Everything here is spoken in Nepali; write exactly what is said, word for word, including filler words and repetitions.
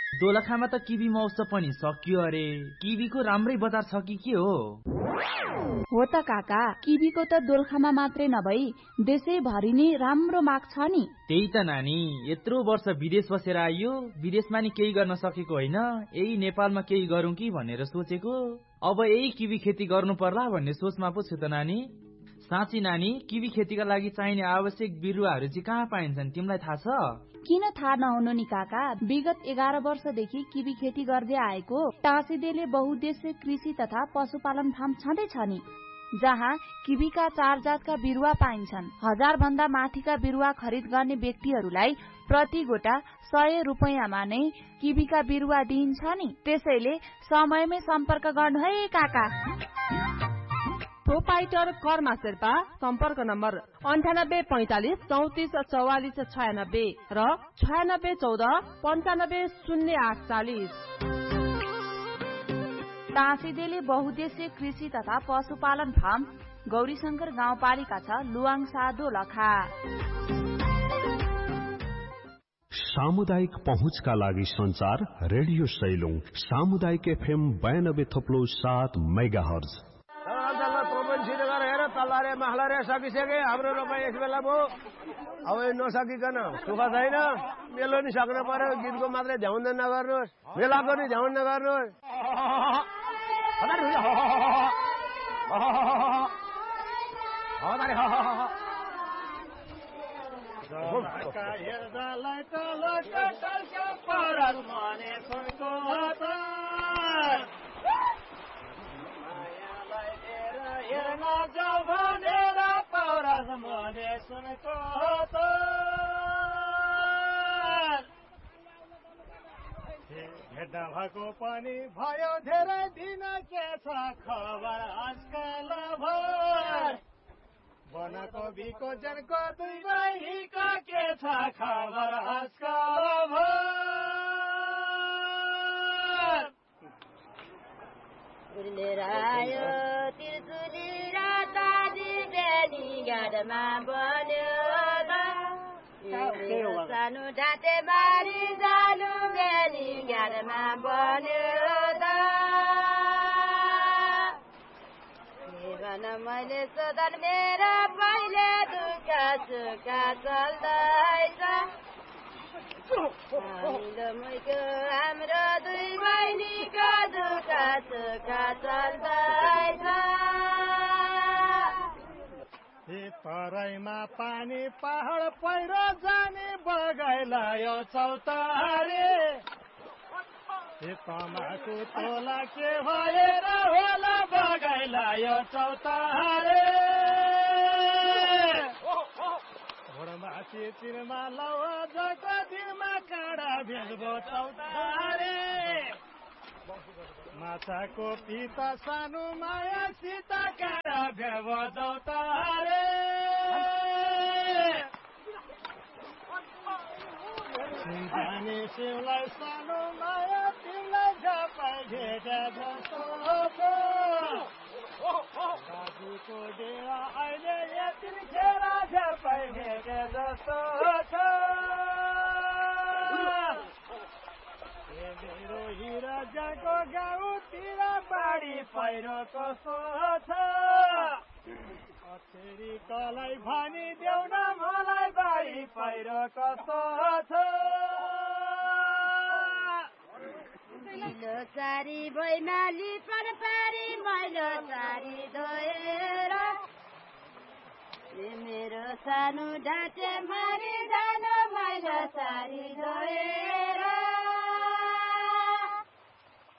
दोलखामा त किबी महोत्सव पनि सकियो अरे। किबीको राम्रै बजार छ कि के हो? हो त काका, किबीको त दोलखामा मात्रै नभई देशैभरि नै राम्रो माग छ नि। त्यही त नानी, यत्रो वर्ष विदेश बसेर आइयो, विदेशमा नि केही गर्न सकेको होइन, यही नेपालमा केही गरौँ कि भनेर सोचेको। अब यही किबी खेती गर्नु पर्ला भन्ने सोचमा पो छु त नानी। साँच्ची नानी, किबी खेतीका लागि चाहिने आवश्यक बिरुवाहरू चाहिँ कहाँ पाइन्छन्, तिमीलाई थाहा छ? किन थाहा नहुनु नि काका, विगत एघार वर्षदेखि किबी खेती गर्दै आएको टाँसीदेले बहुद्देश्य कृषि तथा पशुपालन फार्म छँदैछ नि, जहाँ किबीका चार जातका बिरुवा पाइन्छन्। हजार भन्दा माथिका बिरुवा खरिद गर्ने व्यक्तिहरूलाई प्रति गोटा सय रुपियाँमा नै किबीका बिरुवा दिइन्छ नि। त्यसैले समयमै सम्पर्क गर्नु है काका। प्रोपाइटर कर्मा शेर्पा, सम्पर्क नम्बर अन्ठानब्बे पैंतालिस चौतिस चौवालिस छयानब्बे र छयानब्बे चौध पन्चानब्बे शून्य आठ चालिस। टाँसीदेले बहुद्देश्य कृषि तथा पशुपालन फार्म, गौरीशंकर गाउँपालिका छ, लुवाङसा दोलखा। सामुदायिक पहुँचका लागि संचार रेडियो सैलुङ सामुदायिक एफएम बयानब्बे थप्लो सात मेगा हर्ज। तल्लारे महलारे सकिसके, हाम्रो रोपाई यस बेला भयो। अब नसकिकन सुख छैन, मेलो नि सक्नु पर्यो। गीतको मात्रै ध्यान नगर्नुहोस्, मेलाको नि ध्यान नगर्नुहोस्। भेट्दा भएको पनि भयो धेरै दिन, के छ खबर आजकल भर? बनको बिको जनको दुई बहिनीको के छ खबर आजकल भर? लिएर आयो त्रिशुली र ताजी बेनी गाडमा बन्यो त, सानो ढाँटे बारी जानु बेनी गाडमा बन्यो त। मैले सोधन मेरो पहिले दुःख सुख चल्दैछ, हाम्रो मैको हाम्रो दुई बहिनीको दुःख सुख चल्दैछ। तराईमा पानी पहाड पहिरो जाने बगाइलायो चौतारे, तमाकु तोला के भएर होला बगाइलायो चौतारे। घोडमाथि चिरमा लौ जको दिनमा काँडा भेजबो चौतारे। माछाको पिता सानो माया सीता काँडा भेजबो चौतारे। सिंगानी शिवलाई सानो माया तिमीलाई झपाइ भेटे जस्तो छ। दाजुको डेरा अहिले यतिखेर झपाइ भेटे जस्तो छ। मेरो हिरा जाको गाउँतिर बाढी पहिरो कस्तो छ? अछेरी कलाई भनी देऊ न मलाई बाढी पहिरो कस्तो छ? मैलो सारी बैमाली पर पारी मैलो सारी धोएर, मेरो सानो ढाँचे मारी जानु मैलो सारी धोएर।